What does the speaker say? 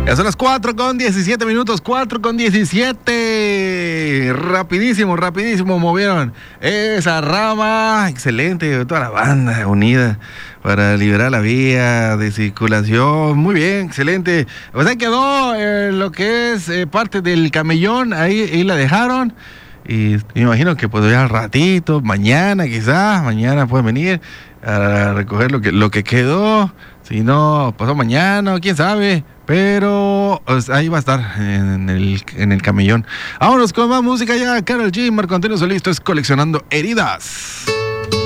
Ya son las 4:17, 4:17. Rapidísimo, rapidísimo movieron esa rama. Excelente, toda la banda unida para liberar la vía de circulación. Muy bien, excelente. Pues ahí quedó lo que es parte del camellón. Ahí la dejaron. Y me imagino que pues ya al ratito, mañana quizás, mañana pueden venir a recoger lo que quedó. Si no, pasó mañana, quién sabe. Pero pues, ahí va a estar en el camellón. Vámonos con más música ya. Karol G, Marco Antonio Solís, esto es Coleccionando Heridas.